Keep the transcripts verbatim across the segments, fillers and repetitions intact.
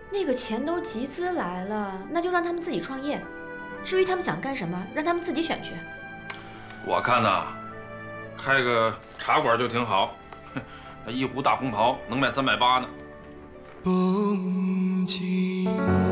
那个钱都集资来了，那就让他们自己创业。至于他们想干什么，让他们自己选去。 我看呐，开个茶馆就挺好，那一壶大红袍能卖三百八呢。风景。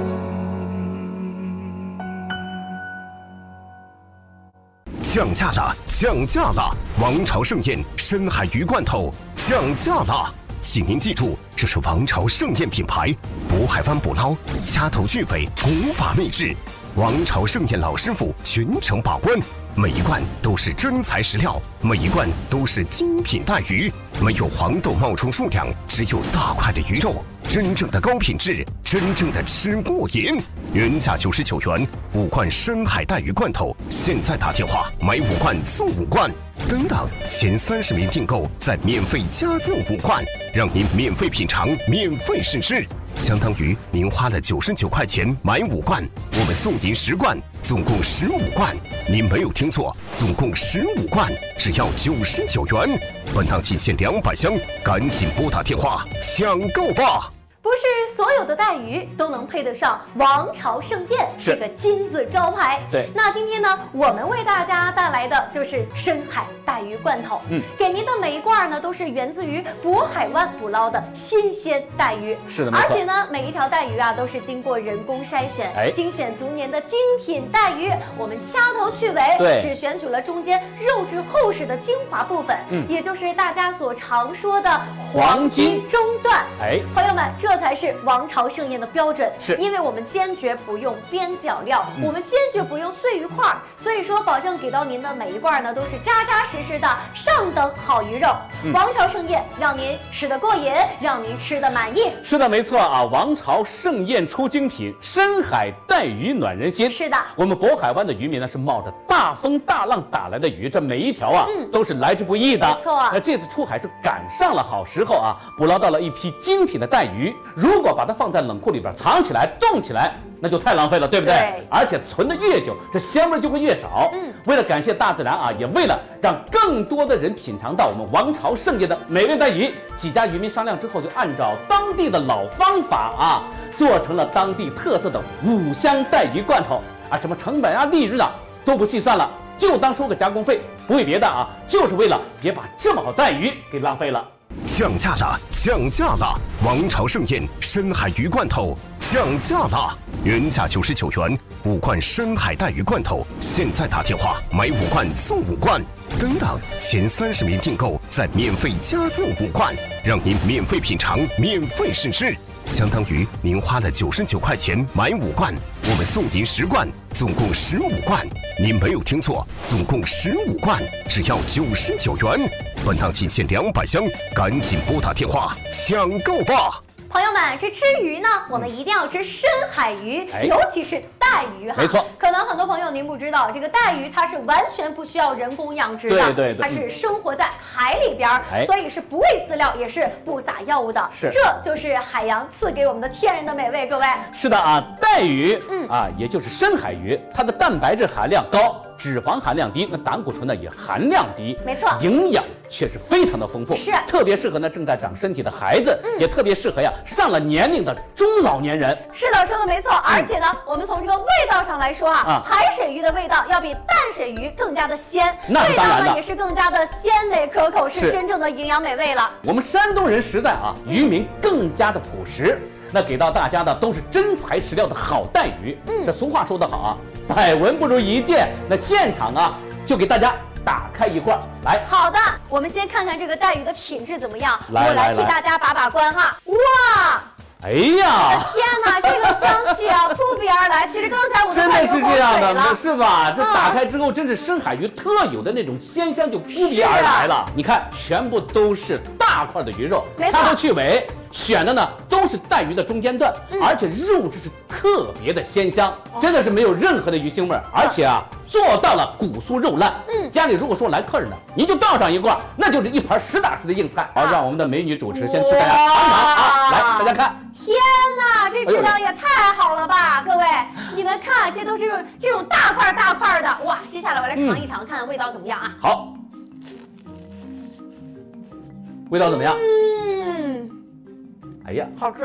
降价了，降价了！王朝盛宴深海鱼罐头降价了，请您记住，这是王朝盛宴品牌，渤海湾捕捞，掐头去尾，古法秘制。王朝盛宴老师傅全程把关，每一罐都是真材实料，每一罐都是精品带鱼，没有黄豆冒充数量，只有大块的鱼肉，真正的高品质，真正的吃过瘾。原价九十九元，五罐深海带鱼罐头，现在打电话买五罐送五罐，等等，前三十名订购再免费加赠五罐，让您免费品尝，免费试吃。相当于您花了九十九块钱买五罐，我们送您十罐，总共十五罐。您没有听错，总共十五罐，只要九十九元。本档仅限两百箱，赶紧拨打电话抢购吧！ 不是所有的带鱼都能配得上王朝盛宴这个金字招牌。 对， 那今天呢，我们为大家带来的就是深海带鱼罐头。嗯，给您的每一罐呢，都是源自于渤海湾捕捞的新鲜带鱼。 是的，没错。 而且呢，每一条带鱼啊，都是经过人工筛选， 哎， 精选足年的精品带鱼。我们掐头去尾， 对， 只选取了中间肉质厚实的精华部分，嗯，也就是大家所常说的黄金中段。 哎， 朋友们，这才是王朝盛宴的标准， 是因为我们坚决不用边角料，嗯、我们坚决不用碎鱼块，所以说保证给到您的每一罐呢都是扎扎实实的上等好鱼肉。嗯、王朝盛宴让您吃得过瘾，让您吃得满意。 是的，没错啊！王朝盛宴出精品，深海带鱼暖人心。 是的， 我们渤海湾的渔民呢是冒着大风大浪打来的鱼，这每一条啊、嗯、都是来之不易的。 没错， 那这次出海是赶上了好时候啊，捕捞到了一批精品的带鱼。如果把它放在冷库里边藏起来冻起来，那就太浪费了，对不对？ 对， 而且存的越久，这鲜味就会越少。嗯，为了感谢大自然啊，也为了让更多的人品尝到我们王朝盛宴的美味带鱼，几家渔民商量之后，就按照当地的老方法啊，做成了当地特色的五香带鱼罐头啊，什么成本啊、利润啊都不细算了，就当收个加工费，不为别的啊，就是为了别把这么好带鱼给浪费了。 降价了，降价了！王朝盛宴深海鱼罐头降价了，原价九十九元，五罐深海带鱼罐头，现在打电话买五罐送五罐，等等，前三十名订购再免费加赠五罐，让您免费品尝，免费试吃。相当于您花了九十九块钱买五罐，我们送您十罐，总共十五罐。您没有听错，总共十五罐，只要九十九元。本档仅限两百箱，赶紧拨打电话抢购吧！ 朋友们，这吃鱼呢，我们一定要吃深海鱼， 哎、 尤其是带鱼哈。 没错， 可能很多朋友您不知道，这个带鱼它是完全不需要人工养殖的， 对对对， 它是生活在海里边， 哎、 所以是不喂饲料，也是不撒药物的。 是， 这就是海洋赐给我们的天然的美味。各位， 是的啊，带鱼，嗯啊，也就是深海鱼，它的蛋白质含量高，脂肪含量低，那胆固醇呢也含量低， 没错， 营养却是非常的丰富， 是特别适合呢正在长身体的孩子，嗯、也特别适合呀上了年龄的中老年人。 是的，说的没错。而且呢，嗯、我们从这个味道上来说啊，啊海水鱼的味道要比淡水鱼更加的鲜， 那是当然的， 味道呢也是更加的鲜美可口，是真正的营养美味了。 我们山东人实在啊，渔民更加的朴实。那给到大家的都是真材实料的好带鱼。嗯，这俗话说得好啊，百闻不如一见。那现场啊，就给大家打开一罐来。 好的，我们先看看这个带鱼的品质怎么样。 来我来替大家把把关哈。哇！ 哎呀！ 天哪，这个香气啊，扑鼻而来。其实刚才我真的是这样的，是吧？这打开之后，真是深海鱼特有的那种鲜香就扑鼻而来了。你看，全部都是大块的鱼肉，掐头去尾，选的呢都是带鱼的中间段，嗯、而且肉质是特别的鲜香，哦、真的是没有任何的鱼腥味，而且啊。做到了骨酥肉烂。嗯，家里如果说来客人呢，您就倒上一罐，那就是一盘实打实的硬菜。好，让我们的美女主持先去大家尝尝啊！来，大家看。 天哪，这质量也太好了吧！各位，你们看，这都是这种大块大块的。哇，接下来我来尝一尝，嗯、看看味道怎么样啊？ 好，味道怎么样？ 嗯， 哎呀， 好吃。